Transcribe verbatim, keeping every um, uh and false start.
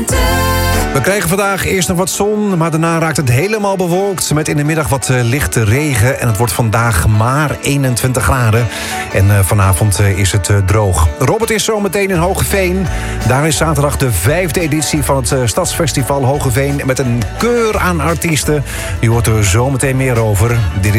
We krijgen vandaag eerst nog wat zon, maar daarna raakt het helemaal bewolkt. Met in de middag wat uh, lichte regen. En het wordt vandaag maar eenentwintig graden. En uh, vanavond uh, is het uh, droog. Robert is zometeen in Hoogeveen. Daar is zaterdag de vijfde editie van het uh, Stadsfestival Hoogeveen. Met een keur aan artiesten. U hoort er zometeen meer over. Dit is